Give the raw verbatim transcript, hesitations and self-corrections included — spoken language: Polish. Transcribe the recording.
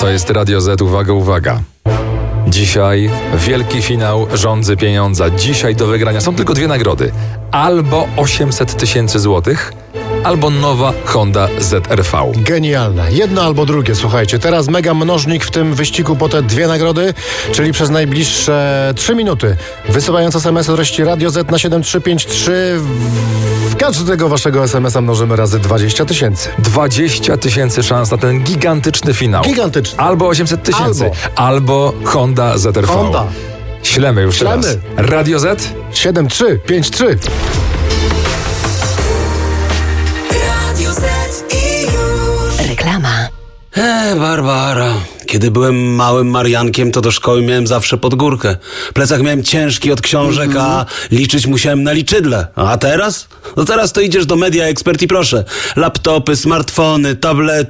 To jest Radio Z. Uwaga, uwaga. Dzisiaj wielki finał Rządzy Pieniądza. Dzisiaj do wygrania są tylko dwie nagrody. Albo osiemset tysięcy złotych, albo nowa Honda Z R V. Genialne. Jedno albo drugie, słuchajcie. Teraz mega mnożnik w tym wyścigu po te dwie nagrody, czyli przez najbliższe trzy minuty. Wysyłając es em es o treści Radio Z na siedem trzy pięć trzy. W każdego waszego es em es a mnożymy razy dwadzieścia tysięcy. dwadzieścia tysięcy szans na ten gigantyczny finał. Gigantyczny. Albo osiemset tysięcy, albo. albo Honda Z R V. Honda. Ślemy już Ślemy. teraz. Radio Z? siedem trzy pięć trzy. Reklama. E, Barbara. Kiedy byłem małym Mariankiem, to do szkoły miałem zawsze pod górkę. Plecak miałem ciężki od książek, mm-hmm. a liczyć musiałem na liczydle. A teraz? No teraz to idziesz do Media Expert i proszę. Laptopy, smartfony, tablety.